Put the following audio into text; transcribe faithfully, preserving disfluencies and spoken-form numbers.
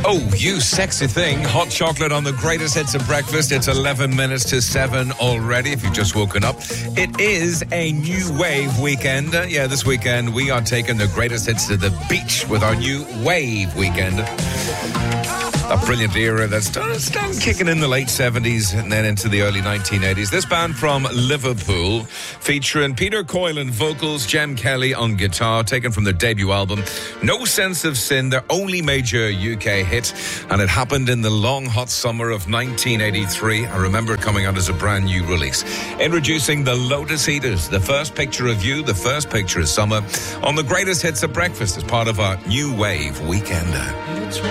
Oh, you sexy thing. Hot chocolate on the greatest hits of breakfast. It's eleven minutes to seven already if you've just woken up. It is a new wave weekend. Uh, yeah, this weekend we are taking the greatest hits to the beach with our new wave weekend. A brilliant era that started, started kicking in the late seventies and then into the early nineteen eighties. This band from Liverpool featuring Peter Coyle on vocals, Jem Kelly on guitar, taken from their debut album, No Sense of Sin, their only major U K hit, and it happened in the long hot summer of nineteen eighty-three. I remember it coming out as a brand new release. Introducing the Lotus Eaters, the first picture of you, the first picture of summer, on the greatest hits of breakfast as part of our new wave weekend.